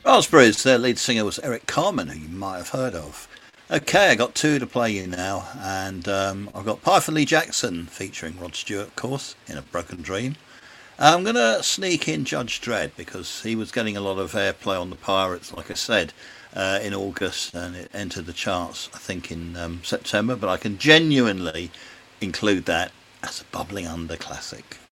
Raspberries, their lead singer was Eric Carmen, who you might have heard of. Okay, I got two to play you now, and I've got Python Lee Jackson featuring Rod Stewart, of course, in A Broken Dream. I'm going to sneak in Judge Dredd because he was getting a lot of airplay on the Pirates, like I said, in August, and it entered the charts, I think, in September, but I can genuinely include that as a bubbling under classic.